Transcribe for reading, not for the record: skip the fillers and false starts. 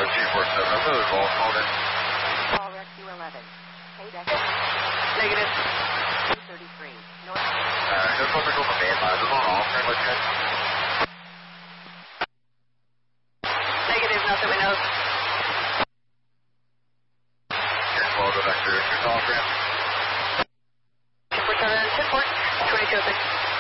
247, another ball called in. Call Rescue 11. Hey, deck. Negative. 233. North. Just want to go from main line. Just on off, pretty much good. Negative, nothing we know. Well, go back to your off ramp. 10 port, 2206.